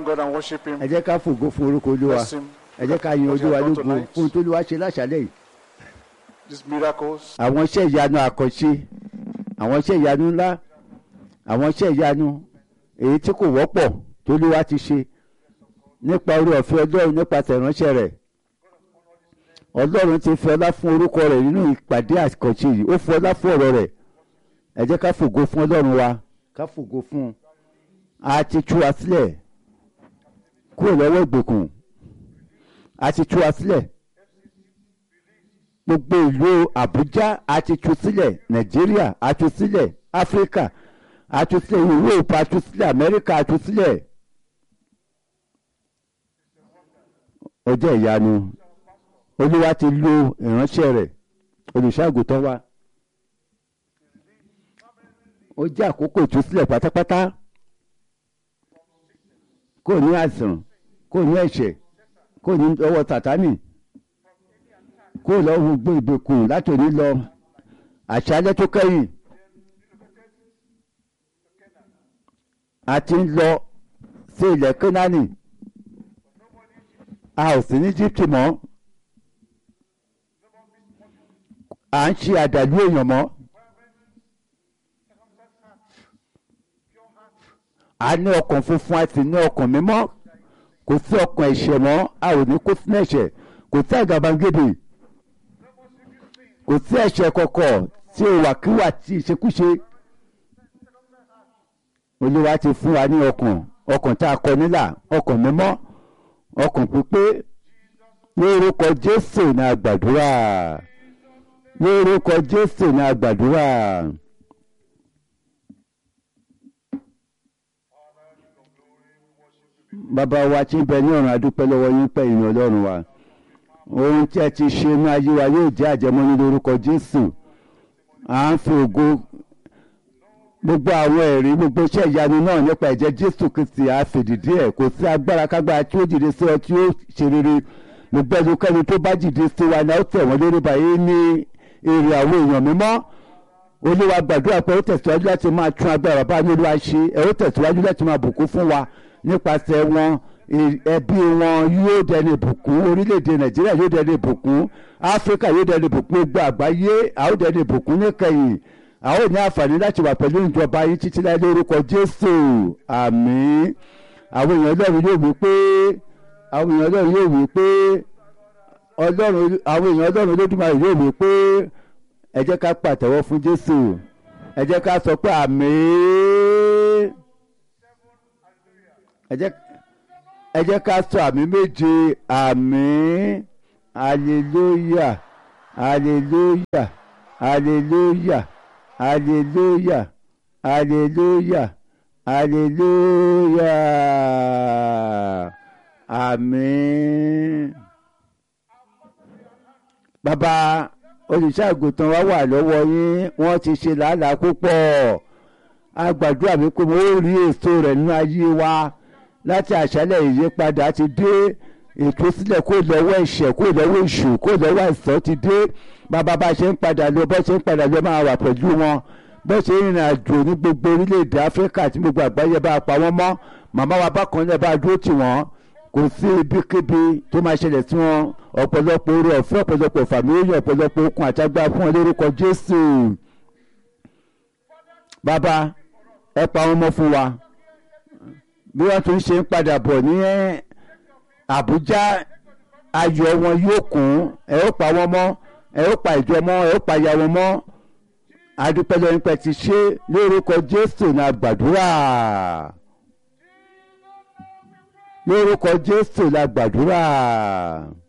thank God and worship Him. ẹ jẹ́ ká fògo fún orúkọ Olúwa. Bless Him. ẹ jẹ́ ká yin What he Olúwa has done lógo tonight. fún tó Olúwa ṣe láṣálẹ́ yìí. These miracles. àwọn iṣẹ́ ìyanu àkànṣe, àwọn iṣẹ́ ìyanu ńlá, àwọn iṣẹ́ ìyanu èyí tí kò wọ́pọ̀ tó Olúwa ti ṣe nípa oore ọ̀fẹ́ Ọlọ́run nípasẹ̀ ìránṣẹ́ rẹ̀. Ọlọ́run ti fi ọlá fún orúkọ rẹ̀ nínú ìpàdé àkànṣe yìí, ó fi ọlá fún ọ̀rọ̀ rẹ̀. ẹ jẹ́ ká fògo fún Ọlọ́run wa, ká fògo fún un. A ti tú wa sílẹ̀ kúrò lọ́wọ́ ìgbèkùn, a ti tú wa sílẹ̀. Gbogbo ìlú Àbújá a ti tú sílẹ̀, Nàìjíríà a tú sílẹ̀, Áfíríkà a tú sílẹ̀, Yúróòpù a tú sílẹ̀, Amẹ́ríkà a tú sílẹ̀. Ó jẹ́ ìyanu. Olúwa ti lo ìránṣẹ́ rẹ̀, olùṣọ́-àgùntàn wa. Ó jẹ́ àkókò ìtúsílẹ̀ pátápátá. Kò ní àìsàn, kò ní ẹ̀ṣẹ̀, kò ní ọwọ́ Sátánì, kò lọ́wọ́ gbogbo ìgbèkùn láti òní lọ. Àṣálẹ́ tó kẹ́yìn a ti ń lọ sí ilẹ̀ Kénáánì. A ò sí ní Íjíbítì mọ́. À ń ṣe àdàlú èèyàn mọ́. A ní ọkàn funfun, a sì ní ọkàn mímọ́. Kò sí ọkàn ẹ̀ṣẹ̀ mọ́, a ò ní kó sínú ẹ̀ṣẹ̀. Kò sí àgàbàgebè, kò sí ẹ̀ṣẹ̀ kọ̀kọ̀ tí ìwàkiwà tí ìṣekúṣe. Olúwa ti fún wa ní ọkàn tá a kọ nílà, ọkàn mímọ́, ọkàn pípé. Lórúkọ Jésù ní a gbàdúrà. Lórúkọ Jésù ní a gbàdúrà. Bàbá wa tí ń bẹ ní ọ̀run, a dúpẹ́ lọ́wọ́ yín pé ìyìn Ọlọ́run wa. Ohun tí ẹ ti ṣe ní ayé wa yóò jẹ́ àjẹmọ́ní lórúkọ Jésù. À ń fi ògo gbogbo àwọn ẹ̀rí, gbogbo iṣẹ́ ìyanu náà nípa ẹ̀jẹ̀ Jésù Kristi a fìdìdí ẹ̀. Kò sí agbára kágbára tí ó dìde sí ọ tí ó ṣe rere. Gbogbo ẹnikẹ́ni tó bá dìde sí wa ni a ó tẹ̀ wọ́n lórí báyìí ní èrè àwọn èèyàn mímọ́. Olúwa gbàdúrà pé ó tẹ̀síwájú láti máa tún agbára bá ní Olúwa ṣe. Ẹ ó tẹ̀síwájú láti máa bùkún fún wa nípasẹ̀ wọn. Ẹbí wọn yóò dẹni ìbùkún, orílẹ̀-èdè Nàìjíríà yóò dẹni ìbùkún, Áfíríkà yóò dẹni ìbùkún, gbogbo àgbáyé a ó dẹni ìbùkún níkẹyìn. A ó ní àǹfààní láti wà pẹ̀lú ìjọba yín títí láé lórúkọ Jésù. Àmín. Àwọn èèyàn Ọlọ́run yóò wí pé àwọn èèyàn Ọlọ́run yóò wí pé àwọn èèyàn Ọlọ́run Olódùmarè yóò wí pé ẹ jẹ́ ká pàtẹ́wọ́ fún Jésù. Ẹ jẹ́ ká sọ pé àmín. Ẹ jẹ́ ká sọ àmín méje. Àmín. Hallelujah. Hallelujah. Hallelujah. Hallelujah. Hallelujah. Hallelujah. Àmín. Bàbá olùṣọ́-àgùntàn wa wà lọ́wọ́ yín, wọ́n ti ṣe làálàá púpọ̀. A gbàdúrà wípé mo ó rí èso rẹ̀ nínú ayé wa. Láti àṣálẹ́ ìyípadà ti dé, ìtúsílẹ̀ kó lọ́wọ́ ẹ̀ṣẹ̀, kó lọ́wọ́ èṣù, kó lọ́wọ́ àìsàn ti dé. Bàbá bá ṣe ń padà lọ, bó ṣe ń padà lọ máa wà pẹ̀lú wọn. Bó ṣe ń rìnrìn àjò ní gbogbo orílẹ̀-èdè Áfíríkà àti gbogbo àgbáyé bá pa wọ́n mọ́. Màmá wa bákan náà bá dúró tì wọ́n. Kò sí ibikíbi tó máa ṣẹlẹ̀ sí wọn. Ọ̀pọ̀lọpọ̀ oore ọ̀fẹ́, ọ̀pọ̀lọpọ̀ ìfàmìlóyún, ọ̀pọ̀lọpọ̀ okun àtagbára fún wọn lórúkọ Jésù. Bàbá ẹ pa wọn mọ́ fún wa. Bí wọ́n tún ṣe ń padà bọ̀ ní Àbújá, ayọ̀ wọn yóò kún. Ẹ ó pa wọn mọ́, ẹ ó pa ìjọ mọ́, ẹ ó pa ìyá wọn mọ́. Adúpẹ́ lọ́yìn pẹ́ ti ṣe lórúkọ Jésù ní a gbàdúrà. Lórúkọ Jésù la gbàdúrà.